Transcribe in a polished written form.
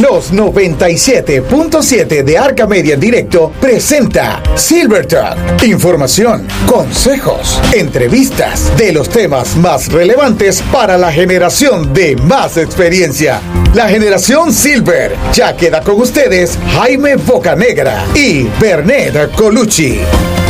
Los 97.7 de Arca Media en directo presenta Silver Talk. Información, consejos, entrevistas de los temas más relevantes para la generación de más experiencia. La generación Silver. Ya queda con ustedes Jaime Bocanegra y Bernet Colucci.